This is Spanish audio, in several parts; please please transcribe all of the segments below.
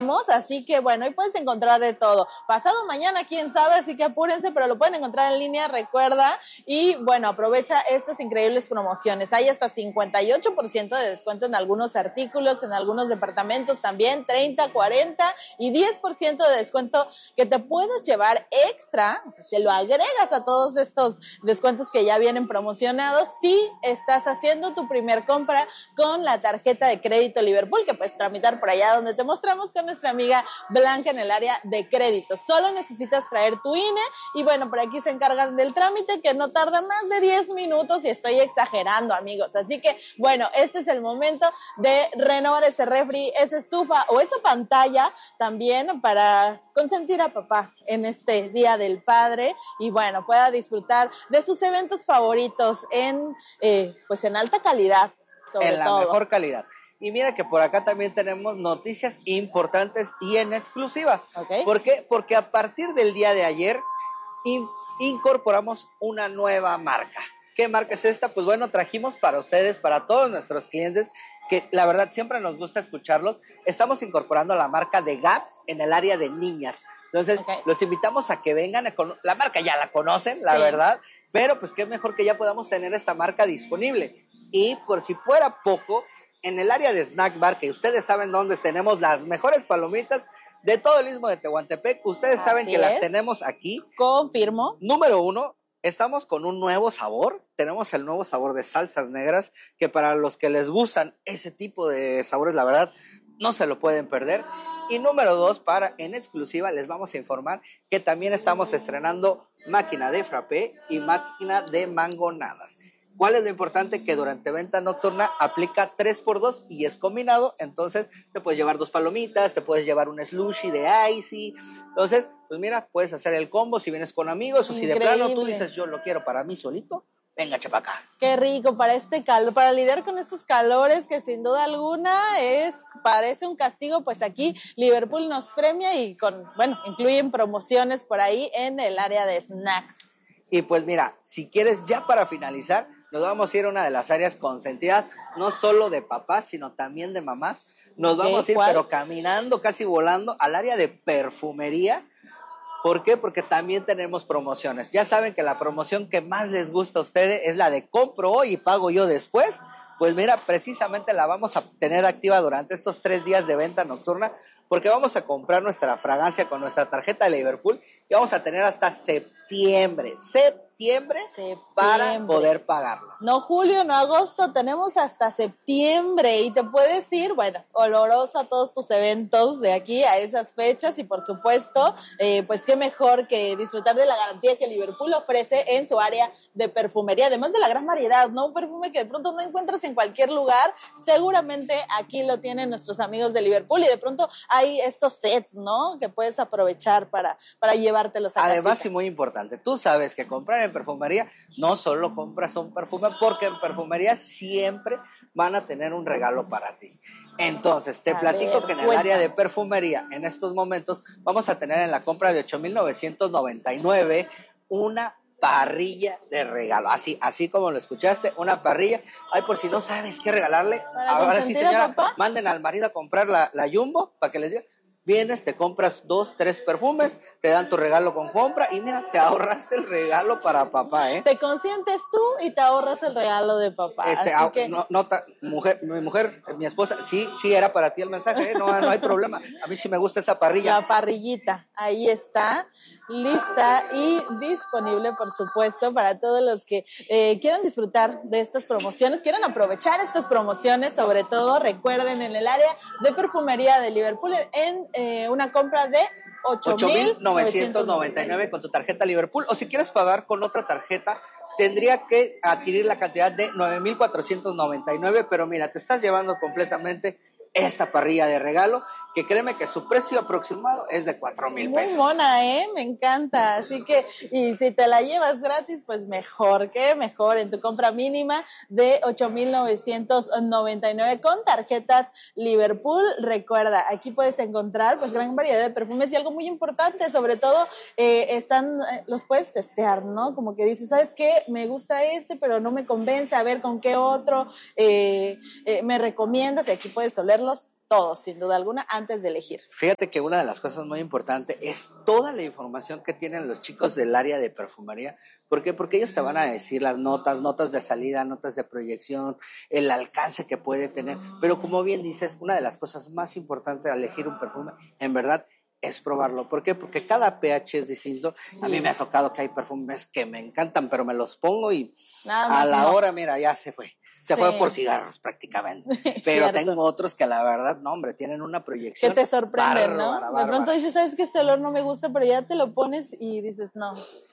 Así que bueno, ahí puedes encontrar de todo. Pasado mañana, quién sabe, así que apúrense, pero lo pueden encontrar en línea, recuerda. Y bueno, aprovecha estas increíbles promociones. Hay hasta 58% de descuento en algunos artículos, en algunos departamentos también, 30, 40 y 10% de descuento que te puedes llevar extra. O sea, se lo agregas a todos estos descuentos que ya vienen promocionados si estás haciendo tu primer compra con la tarjeta de crédito Liverpool, que puedes tramitar por allá donde te mostramos con nuestra amiga Blanca en el área de créditos. Solo necesitas traer tu INE y bueno, por aquí se encargan del trámite que no tarda más de 10 minutos y estoy exagerando, amigos. Así que bueno, este es el momento de renovar ese refri, esa estufa o esa pantalla también para consentir a papá en este Día del Padre y bueno, pueda disfrutar de sus eventos favoritos en alta calidad, sobre en la todo. mejor calidad. Y mira que por acá también tenemos noticias importantes y en exclusiva. Okay. ¿Por qué? Porque a partir del día de ayer incorporamos una nueva marca. ¿Qué marca es esta? Pues bueno, trajimos para ustedes, para todos nuestros clientes, que la verdad siempre nos gusta escucharlos. Estamos incorporando la marca de Gap en el área de niñas. Entonces, los invitamos a que vengan. La marca ya la conocen, la verdad, pero pues qué mejor que ya podamos tener esta marca disponible. Y por si fuera poco, en el área de Snack Bar, que ustedes saben dónde tenemos las mejores palomitas de todo el istmo de Tehuantepec, ustedes saben que las tenemos aquí. Confirmo. Número 1, estamos con un nuevo sabor. Tenemos el nuevo sabor de salsas negras, que para los que les gustan ese tipo de sabores, la verdad, no se lo pueden perder. Y número 2, en exclusiva, les vamos a informar que también estamos estrenando máquina de frappé y máquina de mangonadas. ¿Cuál es lo importante? Que durante venta nocturna aplica 3x2 y es combinado, entonces te puedes llevar 2 palomitas, te puedes llevar un slushy de icy, entonces, pues mira, puedes hacer el combo si vienes con amigos o si de plano tú dices, yo lo quiero para mí solito, venga, chapacá. Qué rico para este calor, para lidiar con estos calores que sin duda alguna parece un castigo, pues aquí Liverpool nos premia y incluyen promociones por ahí en el área de snacks. Y pues mira, si quieres ya para finalizar, nos vamos a ir a una de las áreas consentidas, no solo de papás, sino también de mamás. Nos vamos a ir, pero caminando, casi volando, al área de perfumería. ¿Por qué? Porque también tenemos promociones. Ya saben que la promoción que más les gusta a ustedes es la de compro hoy y pago yo después. Pues mira, precisamente la vamos a tener activa durante estos 3 días de venta nocturna, porque vamos a comprar nuestra fragancia con nuestra tarjeta de Liverpool y vamos a tener hasta septiembre para poder pagarlo. No julio, no agosto, tenemos hasta septiembre y te puedes ir, oloroso a todos tus eventos de aquí a esas fechas y por supuesto, pues qué mejor que disfrutar de la garantía que Liverpool ofrece en su área de perfumería, además de la gran variedad, ¿no? Un perfume que de pronto no encuentras en cualquier lugar, seguramente aquí lo tienen nuestros amigos de Liverpool y de pronto hay estos sets, ¿no? Que puedes aprovechar para llevártelos a casa. Además, y muy importante, tú sabes que comprar en perfumería no solo compras un perfume, porque en perfumería siempre van a tener un regalo para ti. Entonces, te platico que en el área de perfumería, en estos momentos, vamos a tener en la compra de 8,999 una parrilla de regalo, así como lo escuchaste, una parrilla. Ay, por si no sabes qué regalarle, ahora sí, señora, manden al marido a comprar la Jumbo para que les diga. Vienes, te compras 2, 3 perfumes, te dan tu regalo con compra y mira, te ahorraste el regalo para papá, ¿eh? Te consientes tú y te ahorras el regalo de papá. Mi esposa, sí era para ti el mensaje, no hay problema. A mí sí me gusta esa parrilla. La parrillita, ahí está, lista y disponible, por supuesto, para todos los que quieran disfrutar de estas promociones, quieran aprovechar estas promociones, sobre todo, recuerden, en el área de perfumería de Liverpool, en una compra de 8,999 con tu tarjeta Liverpool, o si quieres pagar con otra tarjeta, tendría que adquirir la cantidad de 9,499, pero mira, te estás llevando completamente esta parrilla de regalo, que créeme que su precio aproximado es de 4,000 pesos. Muy mona, me encanta. Así que, y si te la llevas gratis, pues mejor, qué mejor, en tu compra mínima de 8,999 con tarjetas Liverpool. Recuerda, aquí puedes encontrar pues gran variedad de perfumes y algo muy importante, sobre todo, los puedes testear, ¿no? Como que dices, ¿sabes qué? Me gusta pero no me convence, a ver con qué otro me recomiendas, y aquí puedes olerlo probarlos todos, sin duda alguna, antes de elegir. Fíjate que una de las cosas muy importantes es toda la información que tienen los chicos del área de perfumería. ¿Por qué? Porque ellos te van a decir las notas de salida, notas de proyección, el alcance que puede tener. Pero como bien dices, una de las cosas más importantes al elegir un perfume, en verdad, es probarlo. ¿Por qué? Porque cada pH es distinto. Sí. A mí me ha tocado que hay perfumes que me encantan, pero me los pongo y a la hora, mira, ya se fue. Se fue por cigarros prácticamente. Pero tengo otros que la verdad, no, hombre, tienen una proyección. Que te sorprenden, ¿no? De pronto dices, ¿sabes qué? Este olor no me gusta, pero ya te lo pones y dices, no.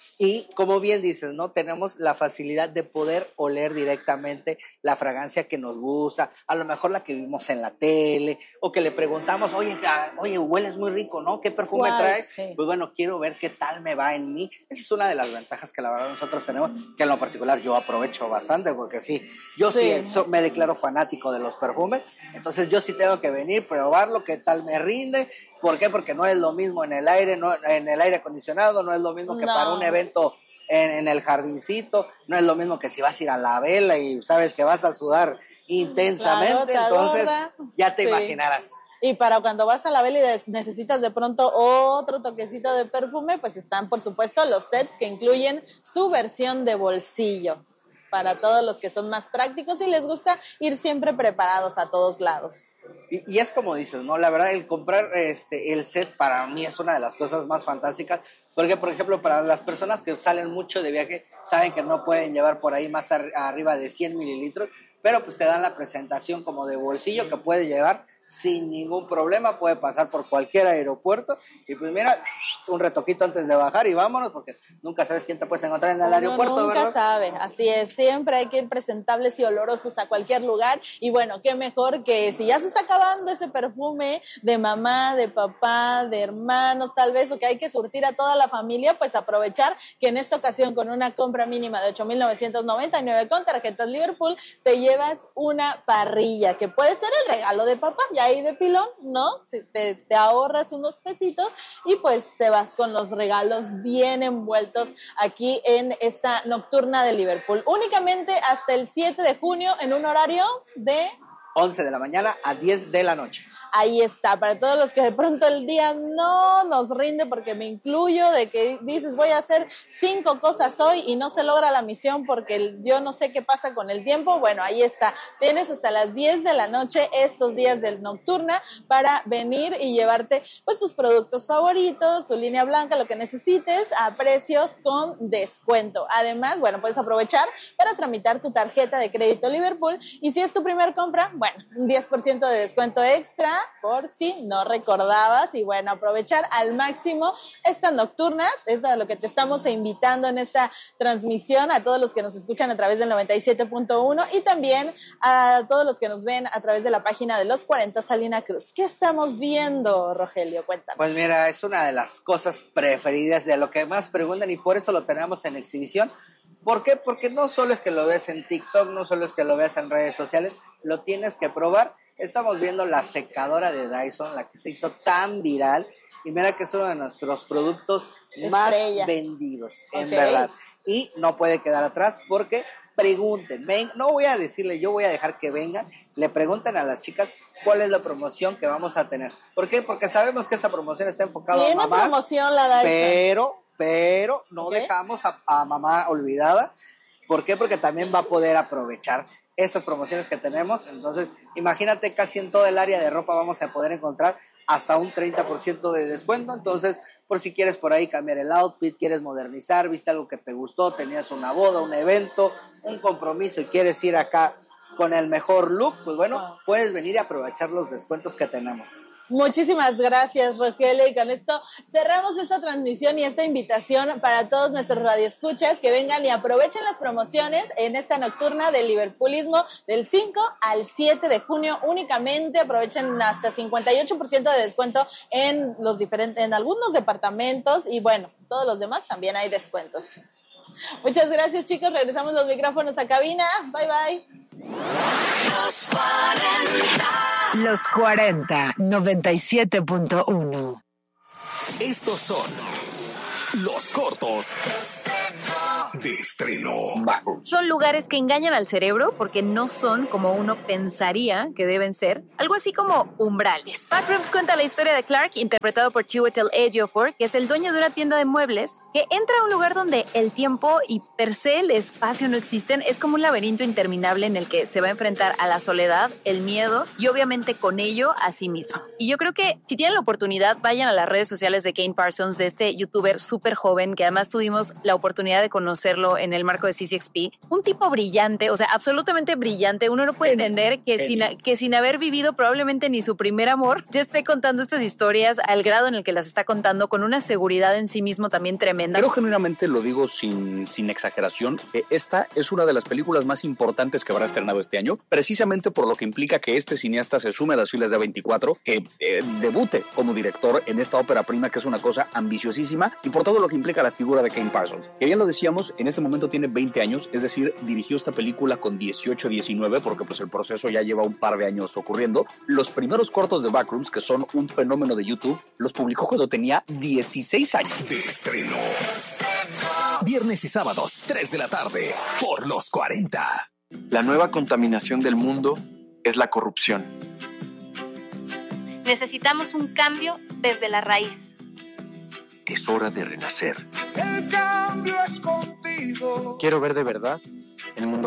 Y como bien dices, ¿no? Tenemos la facilidad de poder oler directamente la fragancia que nos gusta, a lo mejor la que vimos en la tele, o que le preguntamos, oye, hueles muy rico, ¿no? ¿Qué perfume traes? Sí. Pues bueno, quiero ver qué tal me va en mí. Esa es una de las ventajas que la verdad nosotros tenemos, que en lo particular yo aprovecho bastante, porque sí, yo sí me declaro fanático de los perfumes, entonces yo sí tengo que venir, probarlo, qué tal me rinde. ¿Por qué? Porque no es lo mismo en el aire, no, en el aire acondicionado, no es lo mismo que para un evento en el jardincito, no es lo mismo que si vas a ir a la vela y sabes que vas a sudar intensamente, entonces ya te imaginarás. Y para cuando vas a la vela y necesitas de pronto otro toquecito de perfume, pues están por supuesto los sets que incluyen su versión de bolsillo, para todos los que son más prácticos y les gusta ir siempre preparados a todos lados. Y es como dices, ¿no? La verdad, el comprar el set para mí es una de las cosas más fantásticas, porque, por ejemplo, para las personas que salen mucho de viaje, saben que no pueden llevar por ahí más arriba de 100 mililitros, pero pues te dan la presentación como de bolsillo que puedes llevar sin ningún problema, puede pasar por cualquier aeropuerto y pues mira, un retoquito antes de bajar y vámonos, porque nunca sabes quién te puedes encontrar en el aeropuerto, nunca ¿verdad? Sabe, así es, siempre hay que ir presentables y olorosos a cualquier lugar y bueno, qué mejor que si ya se está acabando ese perfume de mamá, de papá, de hermanos tal vez, o que hay que surtir a toda la familia, pues aprovechar que en esta ocasión con una compra mínima de 8,999 con tarjetas Liverpool te llevas una parrilla que puede ser el regalo de papá, y ahí de pilón, ¿no? Te ahorras unos pesitos y pues te vas con los regalos bien envueltos aquí en esta nocturna de Liverpool. Únicamente hasta el 7 de junio en un horario de 11 de la mañana a 10 de la noche. Ahí está, para todos los que de pronto el día no nos rinde, porque me incluyo, de que dices voy a hacer 5 cosas hoy y no se logra la misión porque yo no sé qué pasa con el tiempo. Bueno, ahí está, tienes hasta las 10 de la noche estos días del nocturna para venir y llevarte pues tus productos favoritos, tu línea blanca, lo que necesites a precios con descuento. Además, bueno, puedes aprovechar para tramitar tu tarjeta de crédito Liverpool y si es tu primer compra, bueno, un 10% de descuento extra por si no recordabas y bueno, aprovechar al máximo esta nocturna, es a lo que te estamos invitando en esta transmisión, a todos los que nos escuchan a través del 97.1 y también a todos los que nos ven a través de la página de Los 40 Salina Cruz. ¿Qué estamos viendo, Rogelio? Cuéntanos. Pues mira, es una de las cosas preferidas, de lo que más preguntan y por eso lo tenemos en exhibición. ¿Por qué? Porque no solo es que lo veas en TikTok, no solo es que lo veas en redes sociales, lo tienes que probar. Estamos viendo la secadora de Dyson, la que se hizo tan viral, y mira que es uno de nuestros productos más vendidos, en verdad. Y no puede quedar atrás porque pregunten, no voy a decirle, yo voy a dejar que vengan, le pregunten a las chicas cuál es la promoción que vamos a tener. ¿Por qué? Porque sabemos que esta promoción está enfocada a mamás. Tiene promoción la Dyson. Pero no dejamos a mamá olvidada. ¿Por qué? Porque también va a poder aprovechar estas promociones que tenemos. Entonces, imagínate, casi en todo el área de ropa vamos a poder encontrar hasta un 30% de descuento. Entonces, por si quieres por ahí cambiar el outfit, quieres modernizar, viste algo que te gustó, tenías una boda, un evento, un compromiso y quieres ir acá con el mejor look, pues bueno, puedes venir y aprovechar los descuentos que tenemos. Muchísimas gracias, Rogelio, y con esto cerramos esta transmisión y esta invitación para todos nuestros radioescuchas que vengan y aprovechen las promociones en esta nocturna del Liverpoolismo del 5 al 7 de junio únicamente. Aprovechen hasta 58% de descuento en algunos departamentos y bueno, todos los demás también hay descuentos. Muchas gracias, chicos. Regresamos los micrófonos a cabina. Bye, bye. Los 40, 97.1. Estos son los cortos de estreno. Backrooms. Son lugares que engañan al cerebro porque no son como uno pensaría que deben ser. Algo así como umbrales. Backrooms cuenta la historia de Clark, interpretado por Chiwetel Ejiofor, que es el dueño de una tienda de muebles, que entra a un lugar donde el tiempo y per se el espacio no existen. Es como un laberinto interminable en el que se va a enfrentar a la soledad, el miedo y obviamente con ello a sí mismo. Y yo creo que si tienen la oportunidad, vayan a las redes sociales de Kane Parsons, de este youtuber súper joven, que además tuvimos la oportunidad de conocerlo en el marco de C6P. Un tipo brillante, o sea, absolutamente brillante. Uno no puede entender que sin haber vivido probablemente ni su primer amor, ya esté contando estas historias al grado en el que las está contando, con una seguridad en sí mismo también tremenda. Pero genuinamente lo digo sin exageración, que esta es una de las películas más importantes que habrá estrenado este año, precisamente por lo que implica que este cineasta se sume a las filas de A24, que debute como director en esta ópera prima, que es una cosa ambiciosísima, y por todo lo que implica la figura de Kane Parsons, que bien lo decíamos, en este momento tiene 20 años, es decir, dirigió esta película con 18, 19, porque pues el proceso ya lleva un par de años ocurriendo. Los primeros cortos de Backrooms, que son un fenómeno de YouTube, los publicó cuando tenía 16 años. De estreno. Viernes y sábados, 3 de la tarde, por los 40. La nueva contaminación del mundo es la corrupción. Necesitamos un cambio desde la raíz. Es hora de renacer. El cambio es contigo. Quiero ver de verdad el mundo